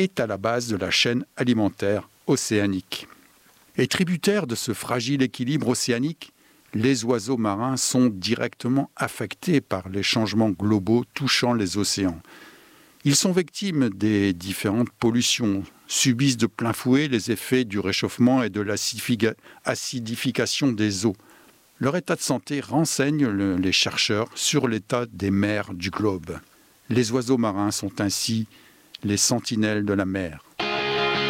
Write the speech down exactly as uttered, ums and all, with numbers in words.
est à la base de la chaîne alimentaire océanique. Et tributaires de ce fragile équilibre océanique, les oiseaux marins sont directement affectés par les changements globaux touchant les océans. Ils sont victimes des différentes pollutions, subissent de plein fouet les effets du réchauffement et de l'acidification des eaux. Leur état de santé renseigne le, les chercheurs sur l'état des mers du globe. Les oiseaux marins sont ainsi les sentinelles de la mer.